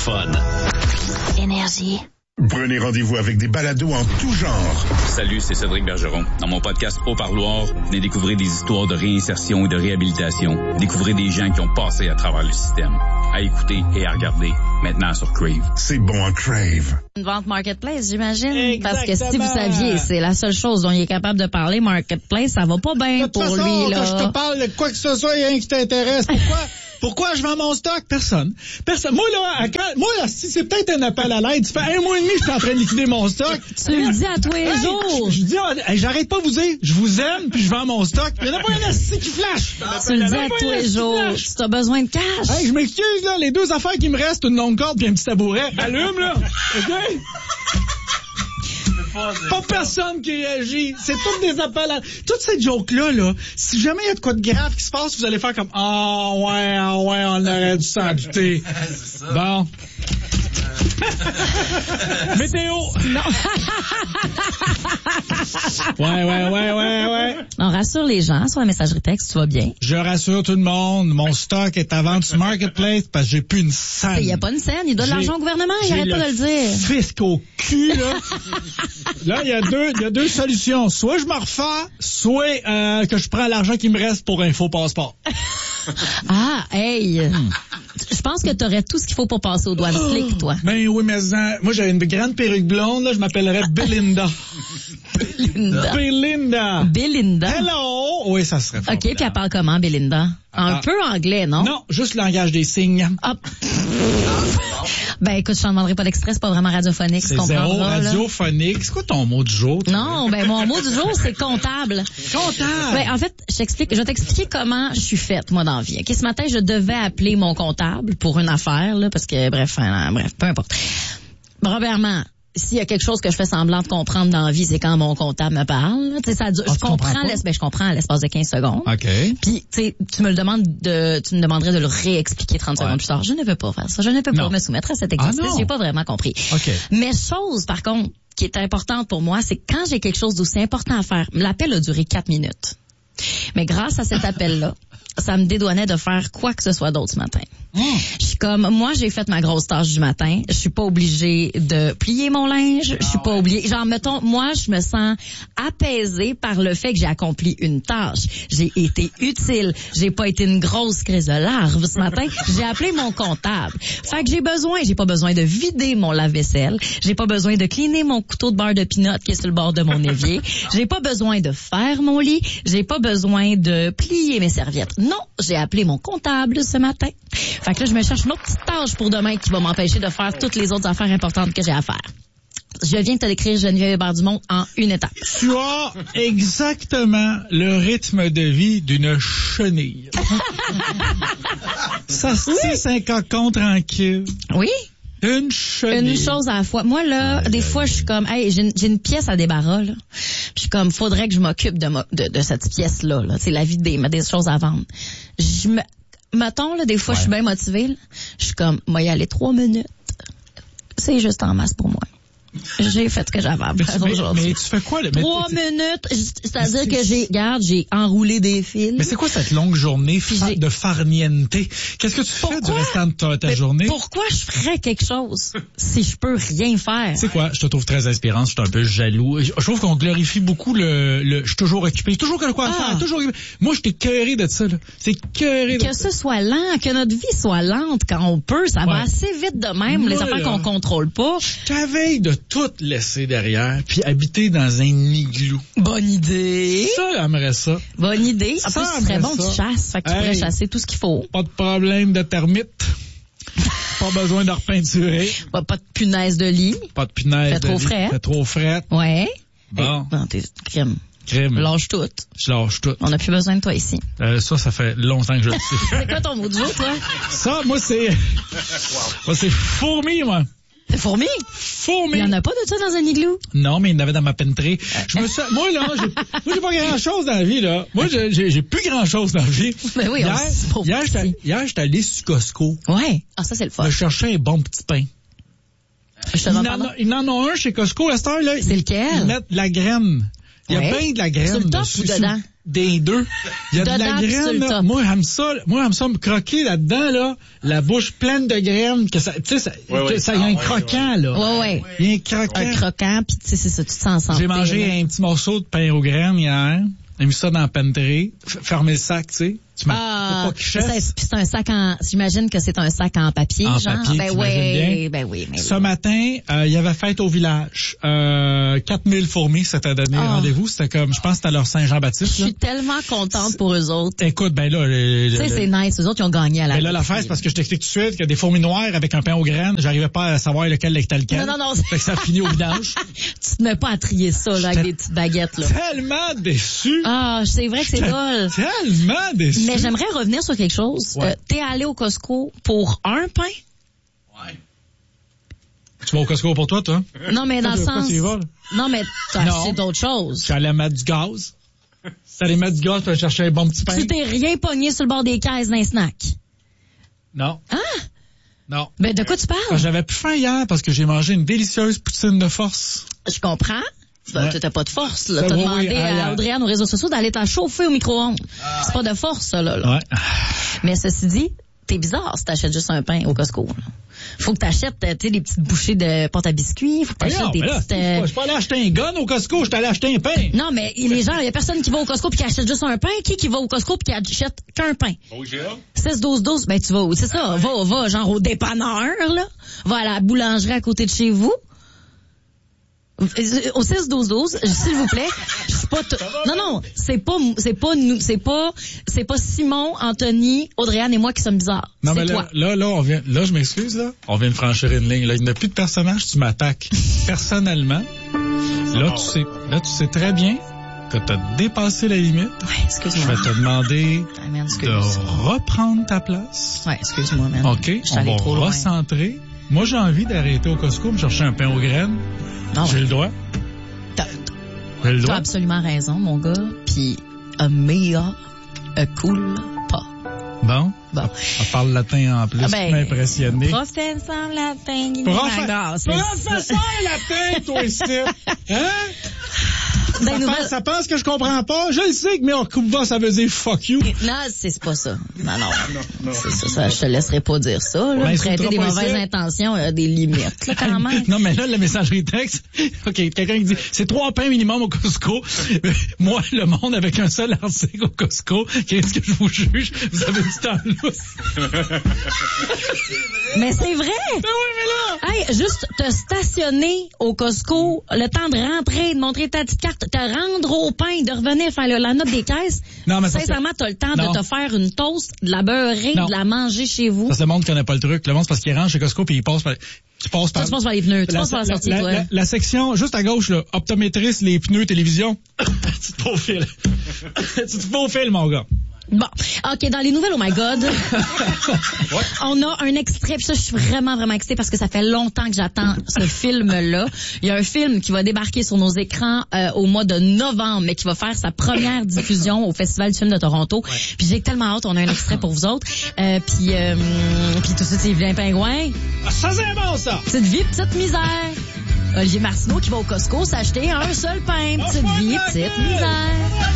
fun. Énergie. Prenez rendez-vous avec des balados en tout genre. Salut, c'est Cédric Bergeron. Dans mon podcast Au Parloir, venez découvrir des histoires de réinsertion et de réhabilitation. Découvrez des gens qui ont passé à travers le système. À écouter et à regarder, maintenant sur Crave. C'est bon à Crave. Une vente Marketplace, j'imagine. Exactement. Parce que si vous saviez, c'est la seule chose dont il est capable de parler, Marketplace, ça va pas bien pour façon, lui, là. Que je te parle de quoi que ce soit, il y a rien qui t'intéresse. Pourquoi je vends mon stock? Personne. Moi, là, si c'est peut-être un appel à l'aide, ça fait 1 mois et demi que je suis en train de liquider mon stock. Tu le dis à tous les jours. Je dis, j'arrête pas de vous dire, je vous aime, puis je vends mon stock. Il y en a pas un assis qui flash. Tu le dis à tous les jours. Tu as besoin de cash. Hey, je m'excuse, là, les 2 affaires qui me restent, une longue corde puis un petit tabouret. Allume, là. OK? Pas personne qui réagit. C'est toutes des appels à... Toutes ces jokes-là, là, si jamais il y a de quoi de grave qui se passe, vous allez faire comme « Ah ouais, on aurait dû s'en douter. » Bon. Météo. Non. Ouais. On rassure les gens sur la messagerie texte, tu vas bien. Je rassure tout le monde, mon stock est à vendre sur Marketplace parce que j'ai plus une scène. Il n'y a pas une scène, il doit de l'argent au gouvernement, il arrête pas de le dire. Fisc au cul, là. Là, il y a deux solutions. Soit je me refais, soit que je prends l'argent qui me reste pour un faux passeport. Ah, hey. Je pense que t'aurais tout ce qu'il faut pour passer aux douanes slick, toi. Ben oui, mais moi, j'avais une grande perruque blonde, là, je m'appellerais Belinda. Belinda. Hello! Oui, ça serait fort. OK, puis elle parle comment, Belinda? Un peu anglais, non? Non, juste le langage des signes. Ah. Ben, écoute, je t'en demanderai pas d'extrait, c'est pas vraiment radiophonique. C'est zéro radiophonique. C'est quoi ton mot du jour? Non, ben, mon mot du jour, c'est comptable. Comptable? Ben, en fait, je vais t'expliquer comment je suis faite, moi, dans la vie. OK, ce matin, je devais appeler mon comptable pour une affaire, là, parce que, bref, peu importe. Premièrement, s'il y a quelque chose que je fais semblant de comprendre dans la vie, c'est quand mon comptable me parle. Tu sais, ça dure, je comprends à l'espace de 15 secondes. OK. Puis, tu sais, tu me demanderais de le réexpliquer 30 secondes plus tard. Je ne veux pas faire ça. Je ne peux pas me soumettre à cet exercice. J'ai pas vraiment compris. OK. Mais chose, par contre, qui est importante pour moi, c'est quand j'ai quelque chose d'aussi important à faire. L'appel a duré 4 minutes. Mais grâce à cet appel-là, ça me dédouanait de faire quoi que ce soit d'autre ce matin. Je suis comme, moi, j'ai fait ma grosse tâche du matin. Je suis pas obligée de plier mon linge. Je suis pas obligée. Genre, mettons, moi, je me sens apaisée par le fait que j'ai accompli une tâche. J'ai été utile. J'ai pas été une grosse crise de larves ce matin. J'ai appelé mon comptable. Fait que j'ai pas besoin de vider mon lave-vaisselle. J'ai pas besoin de cleaner mon couteau de beurre de pinot qui est sur le bord de mon évier. J'ai pas besoin de faire mon lit. J'ai pas besoin de plier mes serviettes. Non, j'ai appelé mon comptable ce matin. Fait que là, je me cherche une autre petite tâche pour demain qui va m'empêcher de faire toutes les autres affaires importantes que j'ai à faire. Je viens de te décrire Geneviève Hébert-Dumont en une étape. Tu as exactement le rythme de vie d'une chenille. Ça se tisse un cocon tranquille. Oui. Une chenille. Une chose à la fois. Moi, là, des fois, je suis comme, hey, j'ai une pièce à débarras, là. Je suis comme, faudrait que je m'occupe de cette pièce-là, là. C'est la vie des choses à vendre. Mettons, là, des fois, je suis bien motivée, là. Je suis comme, moi, y aller 3 minutes. C'est juste en masse pour moi. J'ai fait ce que j'avais à faire aujourd'hui. Mais tu fais quoi, là? 3 minutes, c'est-à-dire que j'ai enroulé des fils. Mais c'est quoi cette longue journée de farniente? Qu'est-ce que tu fais du restant de ta journée? Pourquoi je ferais quelque chose si je peux rien faire? C'est quoi? Je te trouve très inspirante, je suis un peu jaloux. Je trouve qu'on glorifie beaucoup je suis toujours occupé, toujours quelque quoi faire, toujours occupé. Moi, je t'ai écœuré de ça, là. C'est écœuré de que ce soit lent, que notre vie soit lente quand on peut, ça va assez vite de même, moi, les affaires qu'on contrôle pas. Je t'avais de tout laisser derrière, puis habiter dans un igloo. Bonne idée. Ça, j'aimerais ça. Bonne idée. En plus, ce serait bon, tu chasses. Fait que tu pourrais chasser tout ce qu'il faut. Pas de problème de termites. Pas besoin de repeinturer. Pas de punaise de lit. Pas de punaise fait de trop lit. frais. Fait trop frais. Ouais. Bon. Non, t'es crème. Lâche tout. Je lâche tout. On n'a plus besoin de toi ici. Ça fait longtemps que je le sais. C'est quoi ton mot du jour, toi? Ça, moi, c'est fourmi, moi. Fourmi? Fourmi. Il y en a pas de ça dans un igloo? Non, mais il y en avait dans ma pentrée. Moi, là, j'ai pas grand-chose dans la vie, là. Moi, j'ai plus grand-chose dans la vie. Ben oui, hier, j'étais allé sur Costco. Ouais. Ah, ça, c'est le fun. Je cherchais un bon petit pain. Il en a un chez Costco, à cette heure, là. C'est lequel? Ils mettent de la graine. Il y a bien de la graine sur le top dessus. ou dedans? des deux. Il y a de la Dedans, sur graine, le là. top. Moi, j'aime ça me croquer là-dedans, là, la bouche pleine de graines, que ça, tu sais, ça y a un croquant, là. Ouais. Il y a un croquant. Un croquant, puis tu sais, c'est ça, tu te sens en santé. J'ai mangé là. un petit morceau de pain aux graines hier. J'ai mis ça dans la pantry. Fermé le sac, tu sais. Tu m'as pas qu'il chasse. C'est un sac j'imagine que c'est un sac en papier, En genre. papier, Ben t'imagines bien? oui. Ce matin, il y avait fête au village. 4000 fourmis s'étaient donné rendez-vous. C'était comme, je pense que c'était à leur Je Saint-Jean-Baptiste. suis tellement contente pour eux autres. Écoute, ben là... Tu sais, c'est nice. Eux autres, ils ont gagné à la... Mais là, l'affaire, c'est parce que je t'explique tout de suite qu'il y a des fourmis noires avec un pain aux graines. J'arrivais pas à savoir lequel était lequel. Non. Fait que ça finit au vidange. Tu te mets pas à trier ça, là, avec des petites baguettes, là. Tellement déçu. Ah, c'est vrai que c'est drôle. Tellement déçu. Mais j'aimerais revenir sur quelque chose. Ouais. T'es allé au Costco pour un pain? Tu vas au Costco pour toi? Non, mais dans le Pourquoi sens... tu y vas, là? Non, mais t'as Non. acheté d'autres choses. Je suis allé mettre du gaz. Tu allé mettre du gaz pour aller chercher un bon petit pain? Tu t'es rien pogné sur le bord des caisses d'un snack. Non. Ah! Non. Ben, de quoi tu parles? J'avais plus faim hier parce que j'ai mangé une délicieuse poutine de force. Je comprends. Ouais. T'as pas de force, là. Ben, T'as oui, demandé à Audrey-Anne aux réseaux sociaux d'aller t'en chauffer au micro-ondes. C'est pas de force, ça, là. Ouais. Mais ceci dit, t'es bizarre si t'achètes juste un pain au Costco. Là. Faut que t'achètes, tu sais, des petites bouchées de pâte à biscuits. Faut que t'achètes des petites... Je suis pas allé acheter un gun au Costco, je suis allé acheter un pain. Non, mais les gens, il y a personne qui va au Costco puis qui achète juste un pain. Qui va au Costco puis qui achète qu'un pain? 6-12-12, ben tu vas où? C'est ça, va genre au dépanneur, là. Va à la boulangerie à côté de chez vous. Au 6-12-12, s'il vous plaît, je suis pas non, c'est pas Simon, Anthony, Audrey-Anne et moi qui sommes bizarres. Non, c'est mais toi. là, je m'excuse, là. On vient de franchir une ligne, là. Il n'y a plus de personnage, tu m'attaques personnellement. Là, tu sais très bien que t'as dépassé la limite. Ouais, Je excuse-moi. vais te demander Ah, man, excuse. de reprendre ta place. Ouais, excuse-moi, man. OK? Je suis On allée va trop loin. recentrer. Moi, j'ai envie d'arrêter au Costco, me chercher un pain aux graines. Ah ouais. J'ai le droit. J'ai le T'as droit. absolument raison, mon gars. Puis, un meilleur cool pas. Bon. Bon. On parle latin en plus. Ah ben, m'impressionner. Professeur latin. Professeur latin, toi ici. Hein? Ça pense que je comprends pas. Je le sais que mais coupe-va, ça veut dire fuck you. Non, c'est pas ça. Non. C'est ça, je te laisserai pas dire ça, là. Ben, Prêter c'est des pas mauvaises ça. intentions, il y a des limites, là, quand même. Non, mais là, la messagerie texte, OK, quelqu'un qui dit, c'est 3 pains minimum au Costco. Moi, le monde avec un seul article au Costco, qu'est-ce que je vous juge? Vous avez du temps lousse. Mais c'est vrai! Ben oui, mais là! Hey, juste te stationner au Costco, le temps de rentrer, de montrer ta petite carte, te rendre au pain, de revenir faire la note des caisses. Non, mais sincèrement, t'as le temps Non. de te faire une toast, de la beurrer, Non. de la manger chez vous. Parce que le monde connaît pas le truc. Le monde, c'est parce qu'il rentre chez Costco puis il passe par... Tu passes par... Tu passes par les pneus, tu passes par la sortie, toi. La section, juste à gauche, là, optométriste, les pneus, télévision. Tu te faufiles. Tu te faufiles, mon gars. Bon, OK, dans les nouvelles, oh my God, on a un extrait, puis ça, je suis vraiment excitée parce que ça fait longtemps que j'attends ce film-là. Il y a un film qui va débarquer sur nos écrans au mois de novembre, mais qui va faire sa première diffusion au Festival du film de Toronto. Ouais. Puis j'ai tellement hâte, on a un extrait pour vous autres. Puis tout ça, c'est Yvelin Pingouin. Ah, ça, c'est bon, ça! Petite vie, petite misère. Olivier Martineau qui va au Costco s'acheter un seul pain. Petite vie, petite misère.